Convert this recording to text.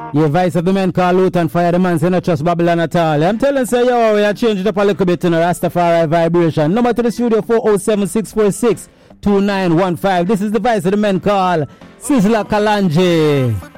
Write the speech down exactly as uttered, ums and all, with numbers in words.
Yeah, Vice of the men call Luton Fire, the man say not trust Babylon at all. I'm telling say yo, we are changed it up a little bit in you know, Rastafari vibration. Number to the studio four oh seven, six four six, two nine one five. This is the Vice of the men call Sizzla Kalonji.